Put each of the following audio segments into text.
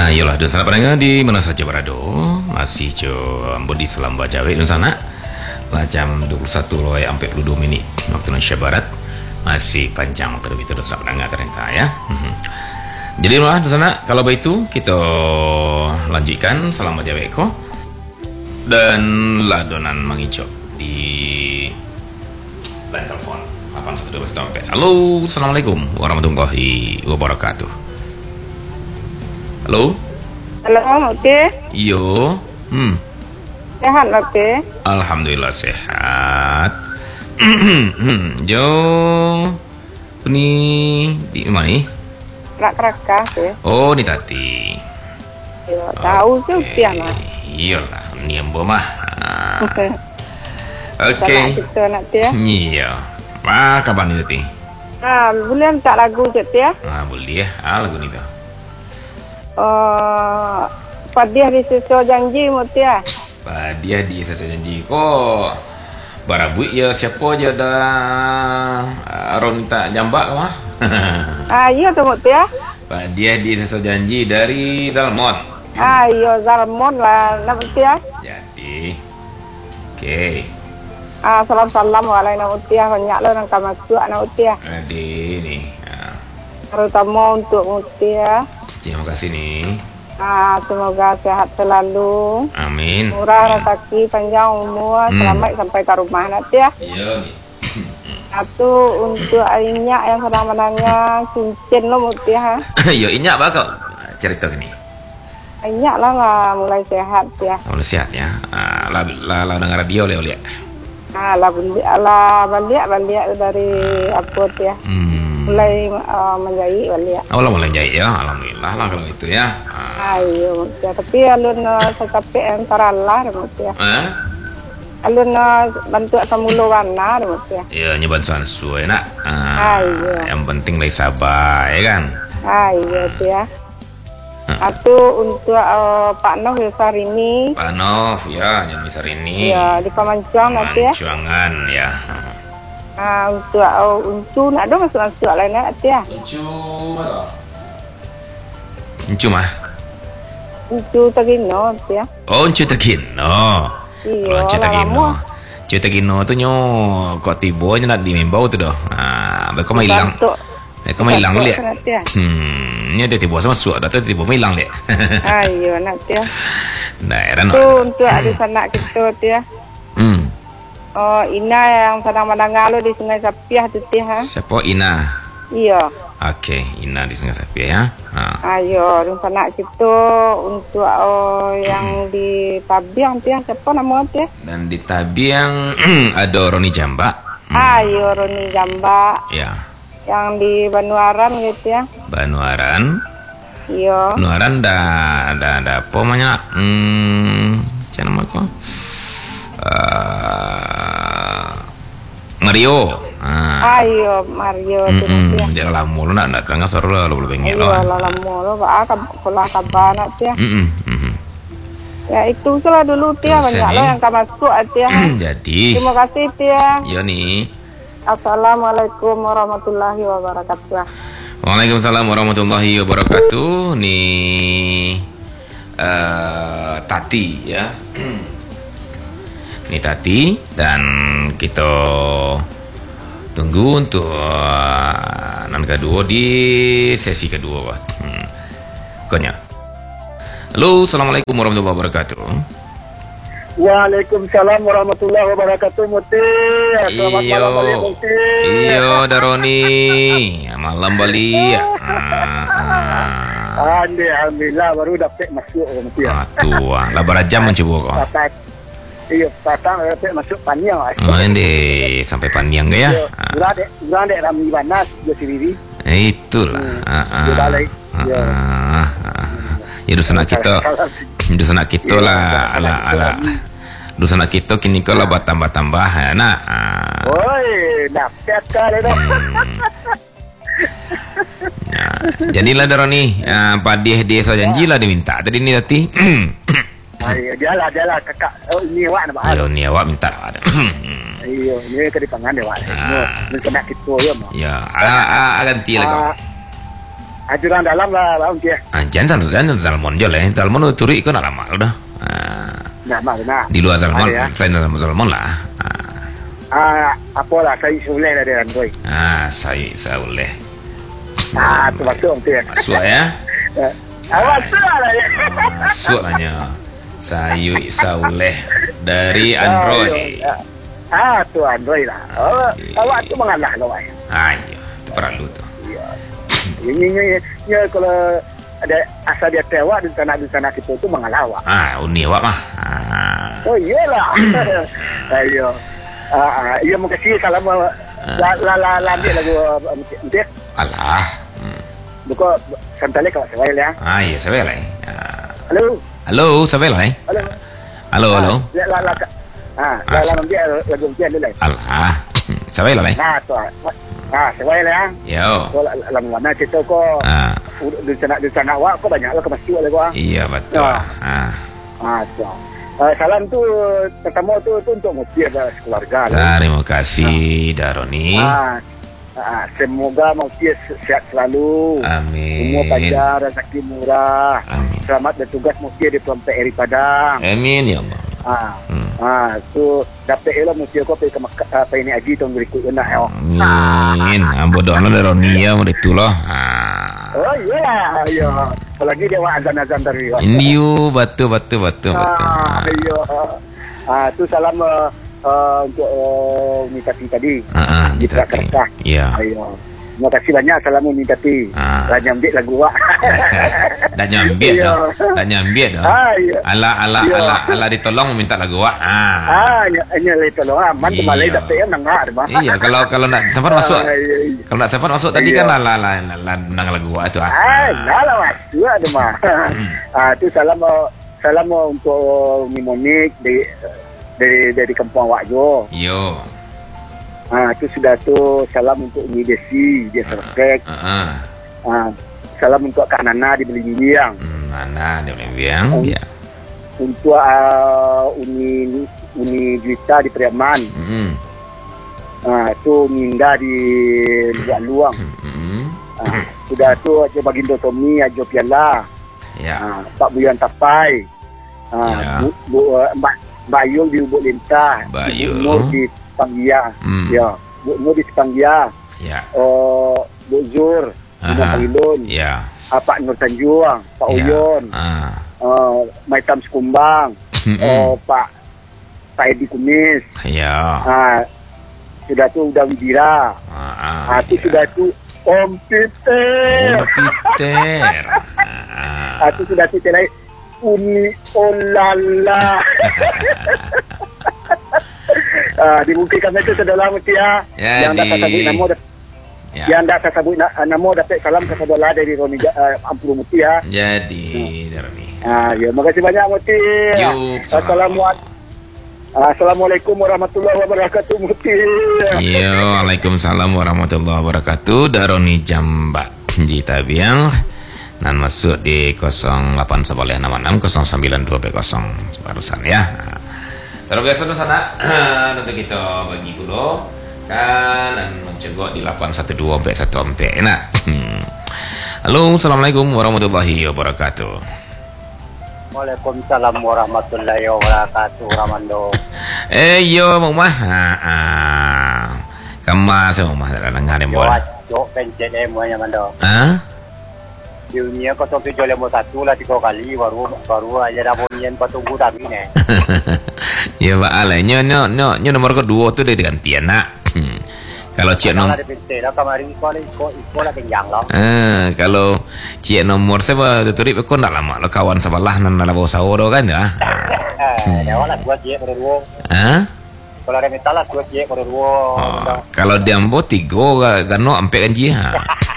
Yalah, dan sana pendengar di mana saja berada, masih budi salam baca dan sana lah jam 21:42 waktu Indonesia Barat, masih panjang waktu itu dan sana pendengar ternyata ya. Jadi lah di sana kalau begitu kita lanjutkan salam baca ko dan ladonan mengijo di line telepon 8112. Halo, assalamualaikum warahmatullahi wabarakatuh. Halo. Halo, oke. Iyo. Sehat, oke. Alhamdulillah sehat. Jo. Ini di mana nih? Rak-rakah ya. Oh, ni Tati. Yo, tahu tu Okey. pian lah. Iyalah, ni ambo mah. Okey. Kita nak dia. Iya. Apa kabar ni Tati? Boleh minta lagu je ya. Boleh ya. Lagu ni tu. Padiah di Seso Janji Mutia. Dia di Seso Janji ko barabui ya siapa je dah Ronita Jambak ke mah? Iya tu Mutia. Dia di Seso Janji dari Dalmon. Iya Zalmon lah nak Mutia. Jadi okey. Salam-salam walai nak Mutia banyak lo nang kamasuk nak Mutia. Di ni. Terutama untuk Mutia. Terima kasih nih. Semoga sehat selalu. Amin. Murah rezeki, panjang umur, selamat sampai ke rumah nanti ya. Iya. Satu untuk Inyak yang sedang menanya cincin lo Muti ha. Yo Inyak apa kau cerita gini? Inyak lah mulai sehat ya. Mulai sehat ya. Lah dengar radio oleh. Balik dari apa ya. Mulai menjahit balik. Oh, mulai jahit ya. Alhamdulillah lah kalau itu ya. Ayo, tapi alun sekape antara lah Muti ya. Alun bantu semula warna Muti ya. Ya, nyeban sansu ya nak. Ayo. Yang penting lagi sabar ya kan. Ayo ya. Satu untuk Pak Noh Sarini. Pak Nov ya, yang besar ini. Ya, di Pamancuang nanti ya. Pamancuangan ya. Untuk Uncu nak ada masuk lain nanti ya. Uncu mana? Uncu mah. Uncu Tagino nanti ya. Oh, Uncu Tagino. Iya. Uncu Tagino. Uncu Tagino tu nyo kok tiba je nak dimimbau tu dah. Kau mah hilang. Kau mah hilang liat. Ni dia tiba masuk dah tu tiba hilang liat. Ayo nanti ya. Daerah tu untuk ada sanak kita tu ya. Ina yang sedang mendengar lo di Sungai Sapiah tu ha. Siapa Ina? Iya. Okey, Ina di Sungai Sapiah ya. Ayo, sanak kita untuk yang di Tabiang tu ya. Siapa nama tu ya? Dan di Tabiang ada Roni Jambak. Ayo, Roni Jambak. Ya. Yang di Banuaran gitu ya. Banuaran. Iya. Banuaran dah apa namanya? Macam nama kau? Mario. Ayo Mario tu ya. Dia lama lu nak tengah sore lu bengek lo. Iya, lama lu kalau kabar nak ya. Ya itu salah dulu Tia, banyak lo yang masuk Tia. Jadi. Terima kasih Tia. Ya nih. Assalamualaikum warahmatullahi wabarakatuh. Waalaikumsalam warahmatullahi wabarakatuh. Nih Tati ya. Nih Tati dan kita tunggu untuk nan kedua di sesi kedua. Konya. Halo, assalamualaikum warahmatullahi wabarakatuh. Waalaikumsalam warahmatullahi wabarakatuh Muti. Selamat malam balik Muti. Iyo Daroni. Malam balik. Alhamdulillah baru dapat masuk Muti. Tua, lah berjam mencoba kau. Iya, patang dapat masuk Paniang. Ini sampai Paniang ke ya? Urang dek Ramli Banas dia sendiri. Itulah. Ya dusana kita lah ala dusana kita kini kalau tambah ya nak. Oi, dapat kali dah. Jadilah Daroni, Padiah dia so janji lah diminta tadi ni tadi. Jalan kakak. Ni awak nak buat. Ni awak minta. Iyo, ni ke di pangan dia awak. Ni kena kita ya mah. Ya, ganti lah kau. Jurang dalam lah Bang dia. Jangan Zalmon je lah. Zalmon turi ikut nak lama dah. Nah, mana? Di luar Zalmon, saya dalam Zalmon lah. Apa lah saya boleh lah dia Android. Saya boleh. Tu masuk dia. Masuk ya. Masuk lah ya. Masuk lahnya. Saya boleh dari Android. Tu Android lah. Awak tu mengalah lah. Iya, itu perlu tu. Ini kalau ada asal dia tewak di sana kita tu mengalah awak. Uni awak mah. Oh iyalah. Ayo. Iya makasih salam ambil lagu dia. Alah. Buka santale kau saya ya. Iya, saya lah. Halo, saya lah. Halo. Dalam dia lagu dia dulu. Alah. Saya lah. Saya lah. Yo. Dalam mana cerita kau? Di sana awak kau banyak lah kemasuk lah kau. Iya betul. Salam tu pertama tu untuk Mutia keluarga. Terima kasih Daroni. Semoga Mutia sehat selalu. Amin. Umur panjang, rezeki murah. Amin. Selamat bertugas Mutia di Pelompok Eri Padang. Amin ya Allah. Tu dapat elok Mutia kau pergi ke apa ini haji tahun berikutnya nak. Amin. Bodoh lah Daroni ya betul lah. Oh iya. Apalagi dia azan-azan dari. Ini betul. Iya. Tu salam untuk Mitati tadi. Di Jakarta. Iya. Ayo. Terima kasih banyak salam Mitati. Dah nyambit lagu awak. Dah nyambit dah. Iya. Ala ditolong minta lagu awak. Hanya ditolong. Mantu malai dapat yang nangak dah. Iya, kalau nak sempat masuk. Kalau nak sempat masuk tadi kan nang lagu awak tu. Lah masuk ada mah. Tu salam untuk Mimonik dari kampung awak jo. Yo. Tu sudah tu salam untuk Umi Desi dia Serpek. Salam untuk Kak Nana di Belimbing. Nana di Belimbing. Ya. Untuk Uni Juita di Priaman. Tu Minda di Luak Luang. Sudah tu Ajo Bagindo Tommy, Ajo Piala. Ya. Pak Buyan Tapai. Mbak Yung di Ubuk Lintah. Bayu. Nur di Panggia. Ya. Bu Nur di Panggia. Ya. Bu Zur di Pangilun. Ya. Pak Nur Tanjuang, Pak Oyon. Maitam Sekumbang. Pak Edi Kumis. Ya. Sudah tu Udah Widira. Tu sudah tu Om Peter. Tu sudah tu celai Uni Olala. Dimungkinkan itu saudara Mutia yang dah tersebut nama yang dah tersebut nama dapat salam kepada dari Roni Ampuru Mutia. Jadi Daroni. Ya, makasih banyak Mutia. Assalamualaikum warahmatullahi wabarakatuh Mutia. Yo, Waalaikumsalam warahmatullahi wabarakatuh. Daroni Jambak di Tabiang. Dan masuk di 0816-09240 barusan ya. Terus biasa tu sana nanti kita bagi dulu kan dan mencegok di 812-114 nak. Halo, assalamualaikum warahmatullahi wabarakatuh. Waalaikumsalam warahmatullahi wabarakatuh Ramando. Yo mama. Kamu semua dah dengar ni boleh. Yo pencet semuanya Mando. Dunia kau tu jual lembu satu lah 3 kali baru aja dah bunyian kau tunggu tapi ni. Ya baal nyo nomor kedua tu dia gantian nak. Kalau cik nomor kalau cik nomor saya tutup kau nak lama lo kawan sebelah nan bawa sahur kan ya. Lah dua cik berdua. Kalau ada metal lah 2 cik berdua. Kalau dia ambo 3 gano ampe kan ji ha.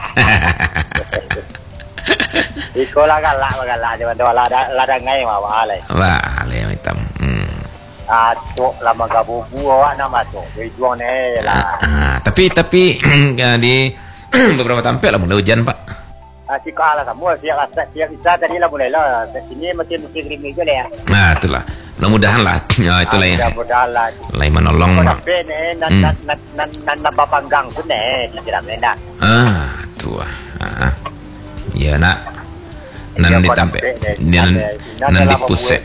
Iko lah galak cuma tu lada ngai mah balai. Balai hitam. Tok lama gabubu awak nama tu. Juang ni lah. Tapi di beberapa tampil lah mulai hujan pak. Sika lah semua siap bisa tadi lah mulai lah. Sini mesin krimis je lah. Itulah. Mudah-mudahan lah. Itulah ya. Mudah-mudahan lah. Lain menolong mak. Tapi ni nan bapanggang pun ni di dalam ni dah. Tu ah. Ya nak. Nan ditampe. Nan dipusek.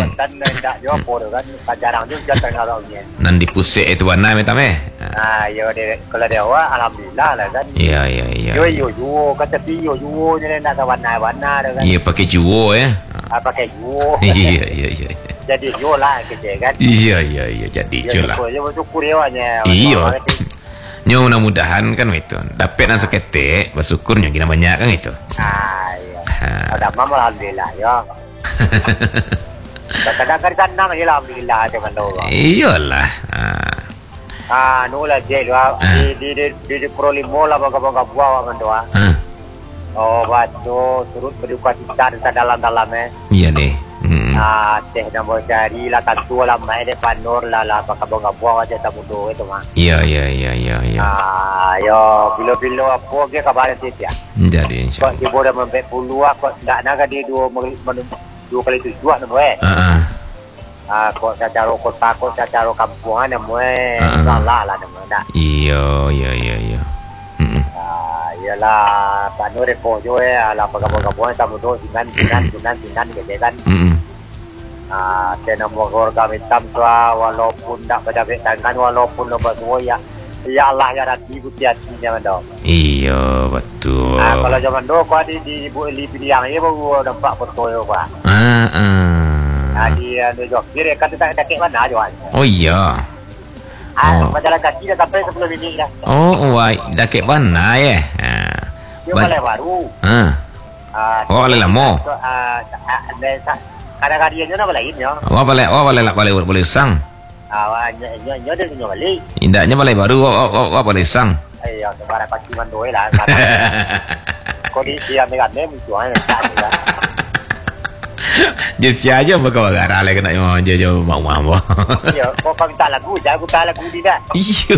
Nan dipusek itu warna metam yo kalau dia awak alhamdulillah lah kan. Ya. Yo kata pi yo ni nak ke warna-warna kan. Ya pakai juo Pakai yo. Iya. Jadi yo lah kerja kan. Iya jadi jo lah. Yo bersyukur awaknya. Iya. Nyo mudah-mudahan kan itu. Dapat nang seketik, bersyukurnya gina banyak kan itu. Iya. Ada mama alhamdulillah ya. Kadang-kadang kan nama dia alhamdulillah ada mandau. Iyalah. Nula je di prolimo lah bangga buah mandau. Oh, batu turut berduka cita dalam-dalamnya. Iya deh. Teh nama cari lah tentu lah main depan nur lah bangga buah aja tak bodoh itu mah. Iya. Yo bilo apa ke kabar sih ya. Jadi insyaallah. Kok ibu dah membek puluh kok ndak naga dia dua kali tujuan tu kok secara kota kok secara kampungan salah lah nama. Iya. Yalah Pak Nur repot jo ala pagabong-gabong ta mudo sinan ke kan. Saya nombor kami tamtua walaupun tak pada betangan walaupun nombor dua ya Allah ya Rabbi hati-hatinya mando. Iya betul. Kalau zaman dulu kau di ibu liang ini baru nampak betul kau. Di jok kiri kata tak kek mana aja. Oh iya. Majalah kaki dah sampai 10 minit dah. Wah, dah kek mana ya? Dia balai baru. Oh, balai lama. Kadang-kadang dia nak balai ini. Balai sang. Nyo dia nyo balik. Indahnya balai baru, balai sang. Iya, sebarang pasti mandoi lah. Kau di siang dengan dia musuhnya tak ada. Just aja bakal-bakal lah kena jauh mau. Iya, kau minta lagu, aku tak lagu tidak. Iyo.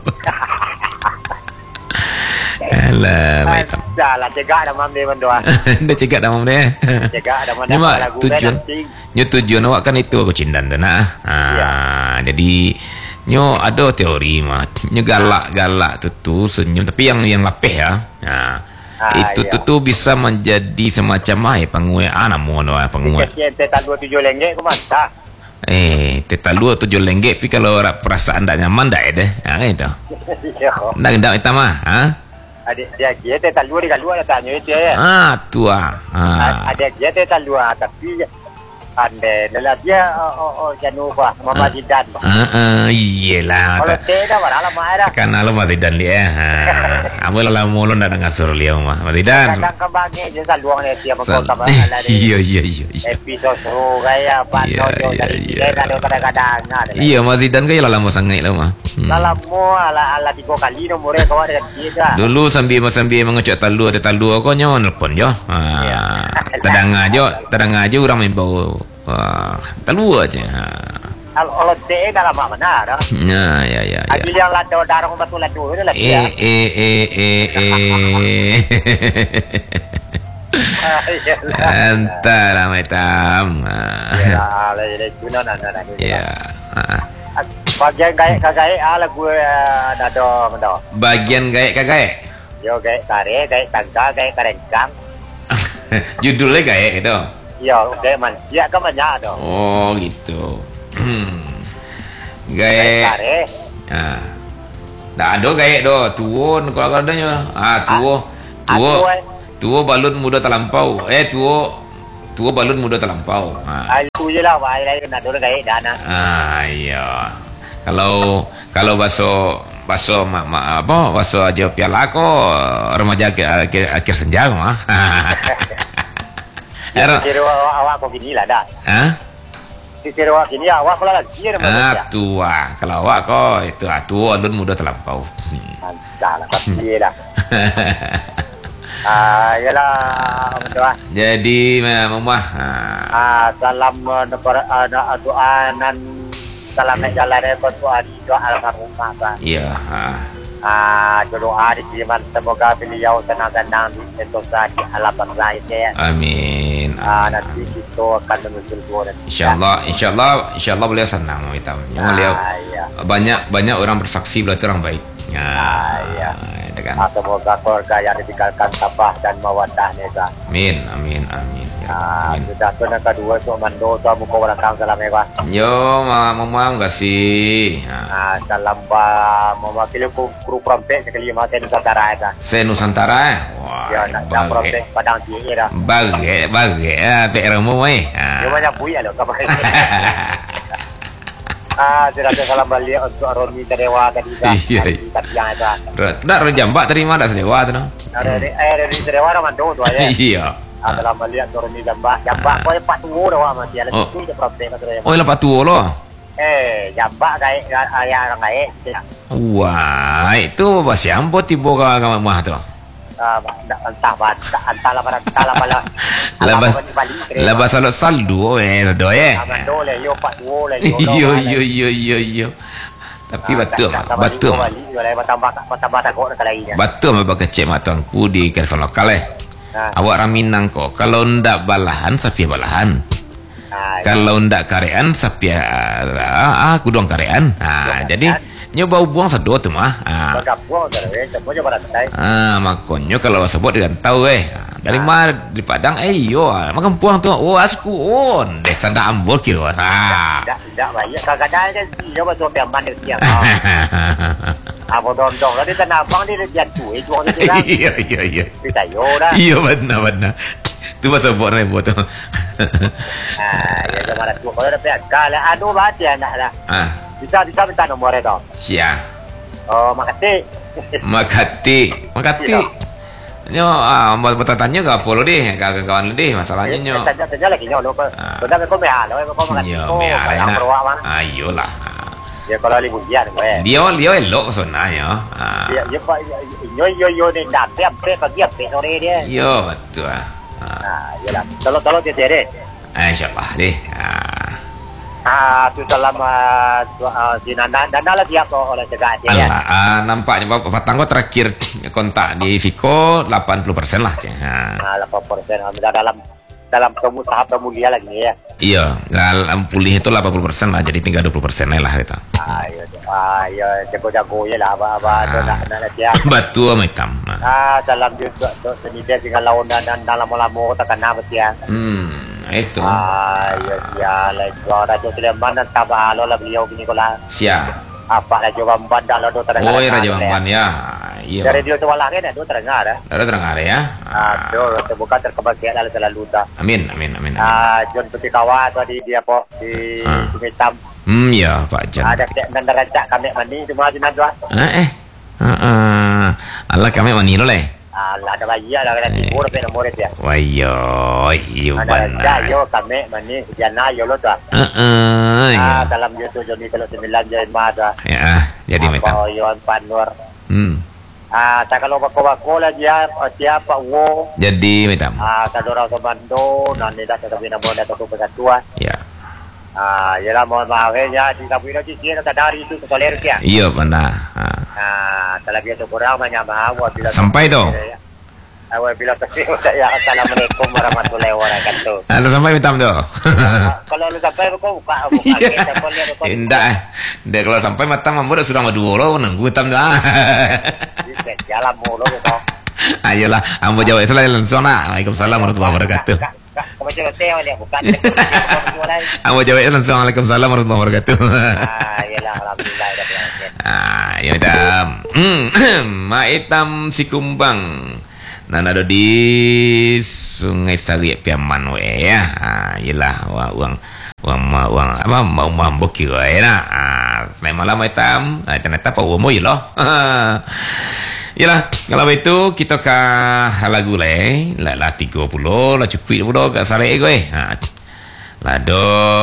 Alah, baik. Dah lah cegak dah mam dia mendoa. Dah cegak dah mam dia. Cegak dah mana lagu tujuan awak kan itu aku cindan tu nak. Jadi nyo ada teori mah. Nyo galak tu senyum tapi yang lapeh ya. Itu tu bisa menjadi semacam penguaian namun penguai. Teta 27 ringgit ke mana? Teta 27 ringgit tapi kalau perasaan tak nyaman dah ada. Kan itu. Ndak itu mah, Adik dia teta 2 di kalua tanya itu ya. Tua. Adik dia teta 2 tapi ande dalam dia janu bah Mama Zidan. Iyalah. Kalau tidak baranglah mai dah. Kan Mama Zidan dia. Amo la molo ndak ngasur dia Mama Zidan. Kadang kembangnya je saluang dia siapa kau sama ala Iya. dia. Episode seru gaya pantau dari dia kadang-kadang. Iya Mama Zidan ke lama sangat lah Mah. Lama ala 3 kali nomornya kau ada dia. Dulu sambil mengecek talu kau nyawa nelpon jo. Tadang aja orang main bau. Talu aja. Kalau teh dah lama mana dah. Ya. Abil yang lado darang betul lado itu lagi. Antara metam. Ya, le guna nana. Ya. Bagian gaek ala gue ada. Bagian gaek. Yo gaek kare, gaek tangga, gaek karengkang. Judulnya gaek itu. Yo, gaek manusia kan banyak tu. Oh, gitu. Gaek kare. Dah ada gaek do, tuon kalau adanya. Tuo balun muda terlampau. Tuo balun muda terlampau. Itu je lah, wah, lain ada gaek dana. Iya. Kalau baso aja piala ko remaja akhir senja mah. Kira awak kok gini lah dah. Kira awak gini awak pula lagi remaja. Tua. Kalau awak kok itu tua dan muda terlampau. Dah lah pasti dah. Yalah doa. Jadi mamah. Salam doanan salam jalan doa almarhumah kan. Iya. Doa diterima semoga beliau tenang-tenang di sentosa di halaman lainnya. Amin. Nanti kita akan menyusul dua. Insyaallah beliau senang beliau. Banyak orang bersaksi beliau orang baik. ya kan. Semoga keluarga yang ditinggalkan tabah dan mawaddah nega. Amin. Ya, sudah tu nak kedua tu mando tu muka orang kang salam ega. Yo, mama kasih. Salam ba mewakili kru prompek sekali mata Nusantara ega. Nusantara. Wah. Ya, nak prompek Padang Cie dah. Bagi daerah mu Dia banyak buaya loh kabar. Sudah salam balik untuk Roni Terewa tadi dah. Iya. Yang ada. Nak Jambak terima tak sedewa tu no. Roni Terewa dah mando tu aja. Iya. Salam balik untuk Roni Jambak kau yang 40 dah mati ala tu je prompek tu. Oh, lepas tu lo. Jambak kai ayah orang kai. Wah, itu bahasa ambo tiba ke mah tu. Entah lah Labas saldo do Yo. Tapi betul kecek mak tuanku di karifan lokal awak raminang kok kalau ndak balahan sapia balahan. Kalau ndak karean sapia aku dong karean. Jadi nyoba buang sedot tu mah. Makanya kalau sebut dia tahu dari mana di Padang yo makan buang tu. Oh asku desa ndak ambol kira. Tidak baik kadang-kadang kan dia betul piaman dia siang. Apa dong lah dia tanah abang dia jatuh juang dia kan. Iya. Kita yo dah. Iya benar. Tu masa buat rebo tu. Ya zaman tu kalau dah piak kalau aduh baca anak lah. Bisa minta nomor itu. Sia. Oh, makasih. Nyo bertanya ke apa lo deh, kawan-kawan lo deh masalahnya nyo. Tanya lagi nyo lo. Sudah kau mehal, kau makasih. Ayolah. Ayolah. Ya kalau libur dia gue. Dia elok sonanya. Ya pak, yo ni dapat pagi sore dia. Yo betul. Yalah. Tolong dia deh. Insyaallah deh. Tu dalam di Nanda lah siap oleh cegat dia. Nampaknya Patang kau terakhir kontak di Siko 80% lah. 80% dalam tahap pemulihan lagi ya. Iya, dalam pulih itu 80% lah, jadi tinggal 20% lah gitu. Ya jago-jago ya lah apa nak siap. Batu hitam. Dalam juga seni dia tinggal lawan dan dalam lama takkan apa siap. Itu. Ya lah Raja Sulaiman dan tabah lah beliau gini kola. Siap. Apa Raja Bamban dah lo terdengar. Oh, Raja Bamban ya. Iya. Dari dia tualang kan do terdengar. Terdengar ya. Do terbuka terkebagian lah selalu dah. Amin. John Putih Kawa tu dia po di Sungai Tam. Ya Pak Jan. Ada dan rancak kami mandi cuma di Najwa. Allah kami mandi lo leh. Ada bayi lah kena timur pe nomor dia. Wayo, iyo benar. Ada yo kami mani jana yo lo tu. Dalam dia tu Joni kalau 9 jadi mada. Ya, jadi macam. Oh, Yohan Panur. Tak kalau bako lah siapa wo. Jadi macam. Kalau orang Komando nanti dah tetapi nama dah tu persatuan. Ya. Yalah mohon maaf ya di kampung ini dia tak dari itu toler dia. Iya benar. Kalau biasa kurang banyak bahawa bila sampai tu. Bila kesini saya assalamualaikum warahmatullahi wabarakatuh. Ada sampai hitam tu. Kalau lu sampai kau buka indah. Dia kalau sampai matam ambo dah sudah dua lo nunggu hitam dah. Jalan mulu tu. Ayolah, ambo jawab selain langsung. Waalaikumsalam warahmatullahi wabarakatuh. Kamu cakap teh dia bukan. Ambo jawab langsung. Waalaikumsalam warahmatullahi wabarakatuh. Yalah alhamdulillah dah berhasil. Ya hitam. Mak hitam si kumbang. Ada di Sungai Sari Piaman ya. Yalah uang apa mau mamboki ya lah. Selain malam hitam, ternyata Pak Umo ya loh. Yalah, kalau itu kita ke lagu le, lah 30 lah cukup pula kat sare gue. Lah do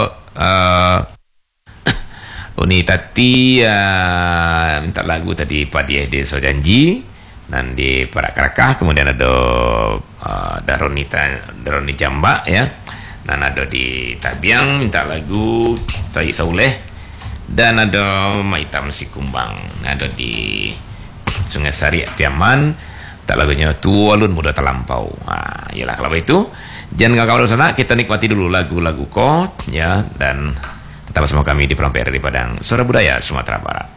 Uni tati minta lagu tadi Padi Desa Janji. Dan di Parak Kerakah kemudian ada Daroni Jambak ya, dan ada di Tabiang minta lagu Said Sauleh, dan ada Maitam Si Kumbang, ada di Sungai Sari Piaman tak lagunya Tualun Muda Terlampau. Yalah kalau itu jangan kawan sana, kita nikmati dulu lagu-lagu kau ya, dan tetap bersama kami di Perampai di Padang Suara Budaya Sumatera Barat.